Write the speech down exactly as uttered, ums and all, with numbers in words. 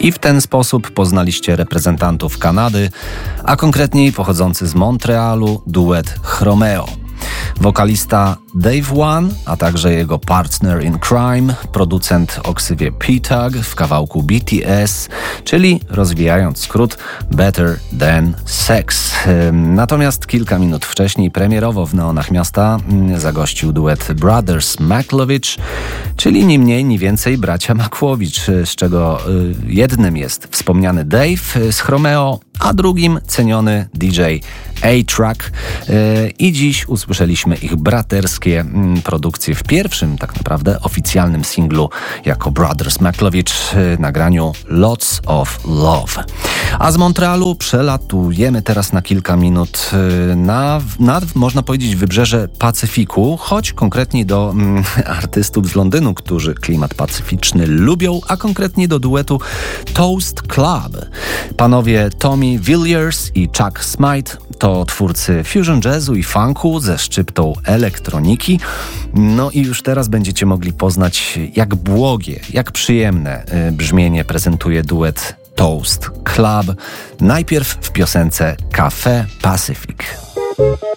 I w ten sposób poznaliście reprezentantów Kanady, a konkretniej pochodzący z Montrealu duet Chromeo. Wokalista Dave One, a także jego partner in crime, producent o ksywie P-Tug w kawałku B T S, czyli rozwijając skrót Better Than Sex. Natomiast kilka minut wcześniej premierowo w neonach miasta zagościł duet Brothers Makłowicz, czyli ni mniej, ni więcej bracia Makłowicz, z czego jednym jest wspomniany Dave z Chromeo, a drugim ceniony D J A-Track. I dziś usłyszeliśmy ich braterskie produkcje w pierwszym tak naprawdę oficjalnym singlu jako Brothers Makłowicz, nagraniu Lots of Love. A z Montrealu przelatujemy teraz na kilka minut na, na można powiedzieć, wybrzeże Pacyfiku, choć konkretnie do mm, artystów z Londynu, którzy klimat pacyficzny lubią, a konkretnie do duetu Toast Club. Panowie Tommy Villiers i Chuck Smythe to twórcy fusion jazzu i funku ze szczyptą elektroniki. No i już teraz będziecie mogli poznać, jak błogie, jak przyjemne brzmienie prezentuje duet Toast Club. Najpierw w piosence Café Pacific.